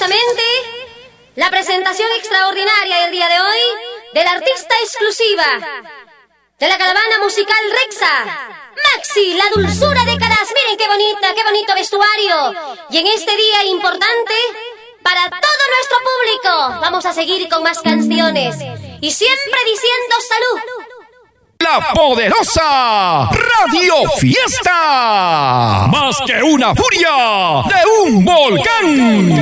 orgullosamente la presentación extraordinaria del día de hoy de la artista exclusiva de la caravana musical Rexa, Maxi, la dulzura de Caraz. Miren qué bonita, qué bonito vestuario. Y en este día importante para todo nuestro público vamos a seguir con más canciones y siempre diciendo salud. La poderosa Radio Fiesta, más que una furia de un volcán.